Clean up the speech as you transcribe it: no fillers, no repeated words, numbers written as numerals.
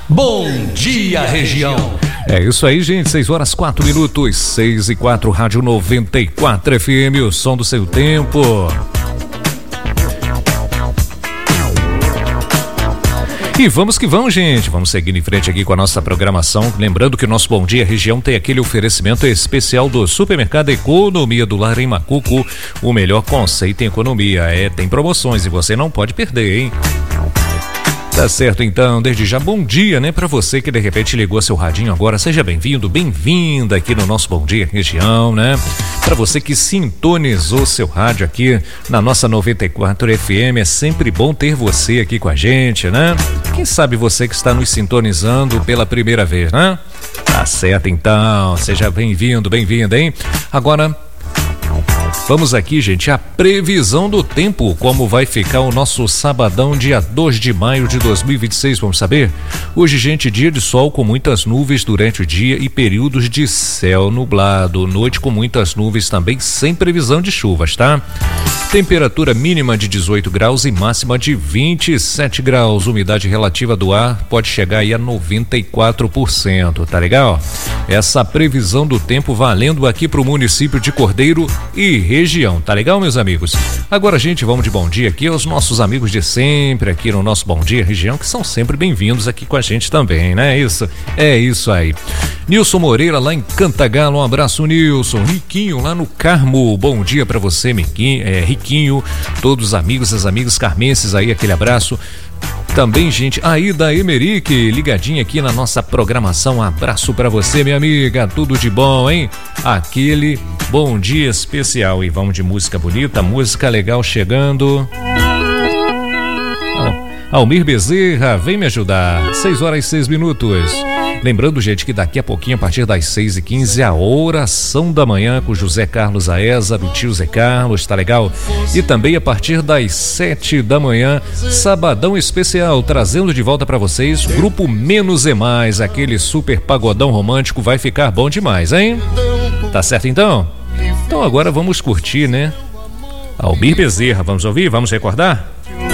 Bom dia, região. É isso aí, gente, 6h04, 6h04, Rádio 94 FM, o som do seu tempo. E vamos que vamos, gente. Vamos seguindo em frente aqui com a nossa programação. Lembrando que o nosso Bom Dia Região tem aquele oferecimento especial do Supermercado Economia do Lar em Macuco. O melhor conceito em economia. Tem promoções e você não pode perder, hein? Tá certo, então, desde já, bom dia, né? Pra você que de repente ligou seu radinho agora, seja bem-vindo, bem-vinda aqui no nosso Bom Dia Região, né? Pra você que sintonizou seu rádio aqui na nossa 94 FM, é sempre bom ter você aqui com a gente, né? Quem sabe você que está nos sintonizando pela primeira vez, né? Tá certo, então, seja bem-vindo, bem-vinda, hein? Agora, vamos aqui, gente, a previsão do tempo, como vai ficar o nosso sabadão, dia 2 de maio de 2026, vamos saber? Hoje, gente, dia de sol com muitas nuvens durante o dia e períodos de céu nublado, noite com muitas nuvens também, sem previsão de chuvas, tá? Temperatura mínima de 18 graus e máxima de 27 graus, umidade relativa do ar pode chegar aí a 94%, tá legal? Essa previsão do tempo valendo aqui pro município de Cordeiro e região, tá legal, meus amigos? Agora, gente, vamos de bom dia aqui aos nossos amigos de sempre aqui no nosso Bom Dia Região, que são sempre bem-vindos aqui com a gente também, né? É isso aí. Nilson Moreira lá em Cantagalo, um abraço, Nilson. Riquinho lá no Carmo, bom dia pra você, Riquinho, todos os amigos, as amigas carmenses aí, aquele abraço. Também, gente, Aida Emerick, ligadinha aqui na nossa programação, um abraço pra você, minha amiga, tudo de bom, hein? Aquele bom dia especial. E vamos de música bonita, música legal chegando. Almir Bezerra, vem me ajudar, 6h06. Lembrando, gente, que daqui a pouquinho, a partir das 6h15, a oração da manhã com José Carlos Aeza, do tio Zé Carlos, tá legal? E também a partir das 7 da manhã, sabadão especial, trazendo de volta pra vocês o grupo Menos é Mais, aquele super pagodão romântico, vai ficar bom demais, hein? Tá certo então? Então agora vamos curtir, né? Almir Bezerra, vamos ouvir? Vamos recordar?